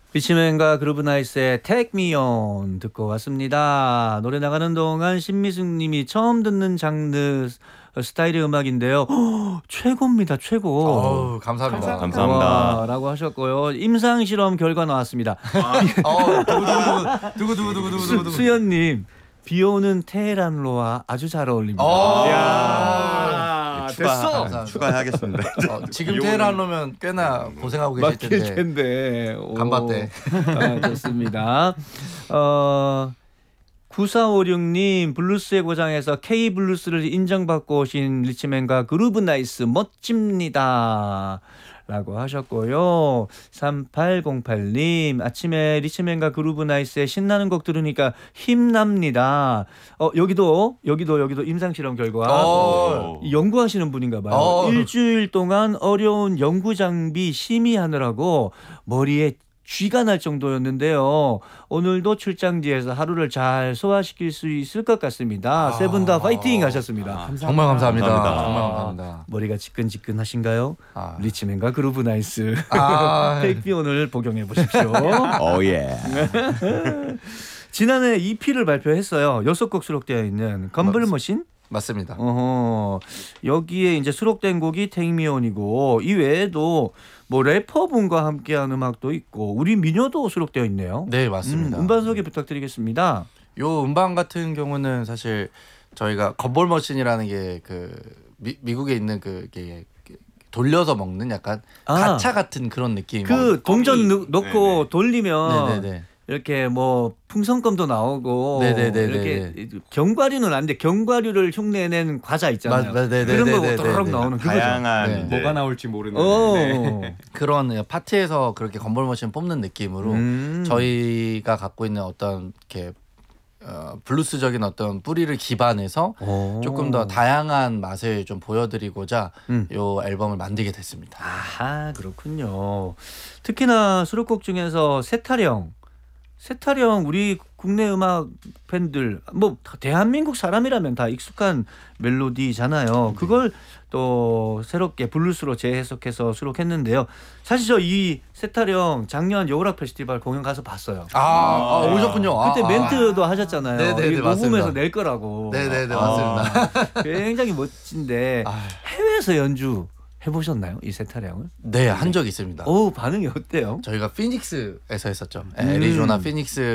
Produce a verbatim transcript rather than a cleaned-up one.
리치맨과 그루브나이스의 Take Me On 듣고 왔습니다. 노래 나가는 동안 신미숙님이 처음 듣는 장르 스타일의 음악인데요. 허, 최고입니다. 최고. 어우, 감사합니다. 감사합니다. 와, 라고 하셨고요. 임상실험 결과 나왔습니다. 어, 두구 두구 두구 두구 두구 두구. 수연님, 비오는 테헤란로와 아주 잘 어울립니다. 어. 이야, 됐어. 감사합니다. 추가하겠습니다. 어, 지금 테헤란로면 꽤나 고생하고 계실 맡길 텐데. 텐데. 오. 간봤대. 아, 좋습니다. 어, 구사오육님 블루스의 고장에서 K 블루스를 인정받고 오신 리치맨과 그루브나이스 멋집니다. 라고 하셨고요. 삼팔공팔님 아침에 리치맨과 그루브나이스의 신나는 곡 들으니까 힘납니다. 어, 여기도 여기도 여기도 임상실험 결과 어. 연구하시는 분인가 봐요. 어. 일주일 동안 어려운 연구 장비 심의하느라고 머리에 쥐가 날 정도였는데요. 오늘도 출장지에서 하루를 잘 소화시킬 수 있을 것 같습니다. 세 분 다 파이팅 하셨습니다. 아, 정말 감사합니다. 감사합니다. 정말 감사합니다. 머리가 지끈지끈하신가요? 아. 리치맨과 그루브나이스. 아. 테이크 오늘 복용해 보십시오. 오 예. 지난해 이피를 발표했어요. 여섯 곡 수록되어 있는 건블머신. 맞습니다. 어허. 여기에 이제 수록된 곡이 테이미온이고 이 외에도 뭐 래퍼분과 함께한 음악도 있고 우리 미녀도 수록되어 있네요. 네, 맞습니다. 음, 음반 소개 부탁드리겠습니다. 요 음반 같은 경우는 사실 저희가 건볼 머신이라는 게 그 미국에 있는 그게 돌려서 먹는 약간 아. 가차 같은 그런 느낌. 그 동전 넣- 넣고 네네. 돌리면 네네네. 이렇게 뭐 풍선껌도 나오고 네네네네네. 이렇게 경과류는 안 돼. 경과류를 흉내낸 과자 있잖아요. 맞- 네네네네네네. 그런 거 도로록 나오는 그거죠. 다양한 네. 이제 뭐가 나올지 모르는. 오. 네. 그런 파티에서 그렇게 건볼 머신 뽑는 느낌으로 음. 저희가 갖고 있는 어떤 이렇게 어, 블루스적인 어떤 뿌리를 기반해서 오. 조금 더 다양한 맛을 좀 보여드리고자 음. 요 앨범을 만들게 됐습니다. 아하, 그렇군요. 특히나 수록곡 중에서 세타령 세타령 우리 국내 음악 팬들 뭐 대한민국 사람이라면 다 익숙한 멜로디잖아요. 그걸 또 새롭게 블루스로 재해석해서 수록했는데요. 사실 저 이 세타령 작년 여우락 페스티벌 공연 가서 봤어요. 아, 아, 오셨군요. 그때 아, 멘트도 하셨잖아요. 네네네, 이 녹음해서 맞습니다. 낼 거라고. 네네네, 아, 맞습니다. 굉장히 멋진데 아. 해외에서 연주 해보셨나요? 이 세타령을? 네, 한 적이 있습니다. 오, 반응이 어때요? 저희가 피닉스에서 했었죠. 음. 애리조나 피닉스